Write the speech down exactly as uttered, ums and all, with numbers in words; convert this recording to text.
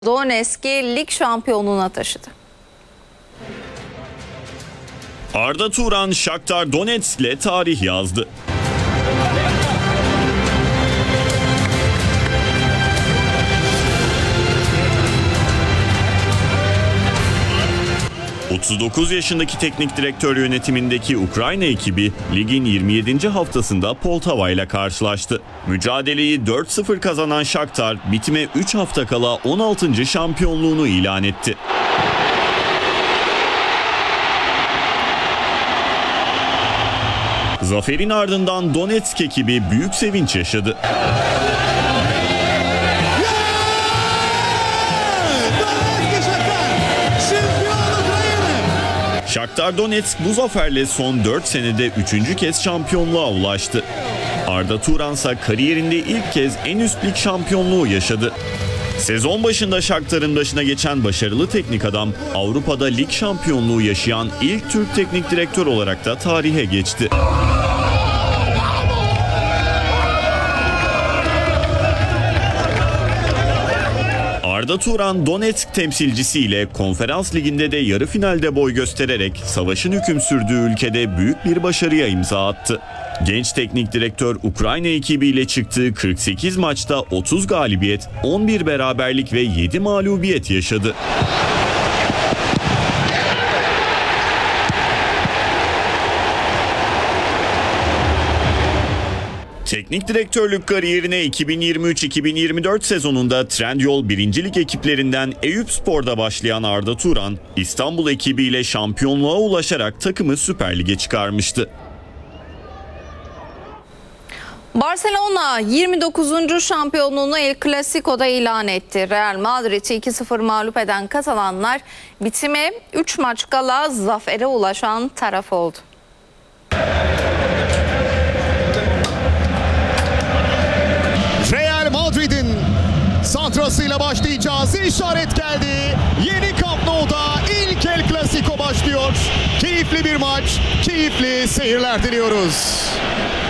Donetsk'i lig şampiyonluğuna taşıdı. Arda Turan Shakhtar Donetsk'le tarih yazdı. otuz dokuz yaşındaki teknik direktör yönetimindeki Ukrayna ekibi ligin yirmi yedinci haftasında Poltava ile karşılaştı. Mücadeleyi dört sıfır kazanan Shakhtar bitime üç hafta kala on altıncı şampiyonluğunu ilan etti. Zaferin ardından Donetsk ekibi büyük sevinç yaşadı. Shakhtar Donetsk bu zaferle son dört senede üçüncü kez şampiyonluğa ulaştı. Arda Turan ise kariyerinde ilk kez en üst lig şampiyonluğu yaşadı. Sezon başında Shakhtar'ın başına geçen başarılı teknik adam, Avrupa'da lig şampiyonluğu yaşayan ilk Türk teknik direktör olarak da tarihe geçti. Arda Turan Donetsk temsilcisiyle Konferans Ligi'nde de yarı finalde boy göstererek savaşın hüküm sürdüğü ülkede büyük bir başarıya imza attı. Genç teknik direktör Ukrayna ekibiyle çıktığı kırk sekiz maçta otuz galibiyet, on bir beraberlik ve yedi mağlubiyet yaşadı. Teknik direktörlük kariyerine iki bin yirmi üç iki bin yirmi dört sezonunda Trendyol birinci Lig ekiplerinden Eyüpspor'da başlayan Arda Turan, İstanbul ekibiyle şampiyonluğa ulaşarak takımı Süper Lig'e çıkarmıştı. Barcelona yirmi dokuzuncu şampiyonluğunu El Clasico'da ilan etti. Real Madrid'i iki sıfır mağlup eden Katalanlar bitime üç maç kala zafere ulaşan taraf oldu. Real Madrid'in santrasıyla başlayacağız. İşaret geldi. Yeni Camp Nou'da ilk El Clasico başlıyor. Keyifli bir maç, keyifli seyirler diliyoruz.